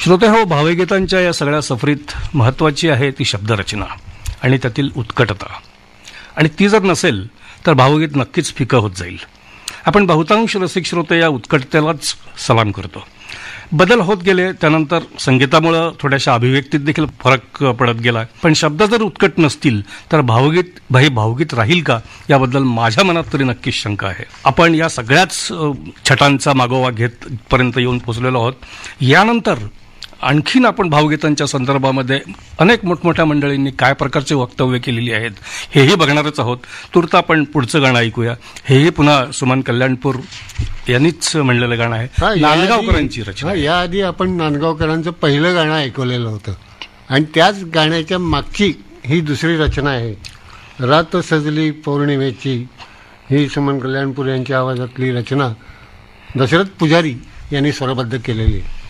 श्रोते हो, भावगीतांच्या या सगळ्या सफरीत महत्त्वाची आहे ती शब्दरचना आणि त्यातील उत्कटता. आणि ती जर नसेल तर भावगीत नक्कीच फिकं होत जाईल. आपण बहुतांश रसिक श्रोते या उत्कटतेलाच सलाम करतो. बदल होत गेले, त्यानंतर संगीतामुळं थोड्याशा अभिव्यक्तीत देखील फरक पडत गेला. पण शब्द जर उत्कट नसतील तर भावगीत राहील का, याबद्दल माझ्या मनात तरी नक्कीच शंका आहे. आपण या सगळ्याच छटांचा मागोवा घेत इथपर्यंत येऊन पोहोचलेलो आहोत. यानंतर आणखीन आपण भावगीतांच्या संदर्भामध्ये अनेक मोठमोठ्या मंडळींनी काय प्रकारचे वक्तव्य केलेली आहेत हेही बघणारच आहोत. तूर्त आपण पुढचं गाणं ऐकूया. हेही पुन्हा सुमन कल्याणपूर यांनीच म्हणलेलं गाणं आहे, नांदगावकरांची रचना. याआधी आपण नांदगावकरांचं पहिलं गाणं ऐकवलेलं होतं आणि त्याच गाण्याच्या मागची ही दुसरी रचना आहे. रात सजली पौर्णिमेची, ही सुमन कल्याणपूर यांच्या आवाजातली रचना दशरथ पुजारी यांनी स्वरबद्ध केलेली आहे.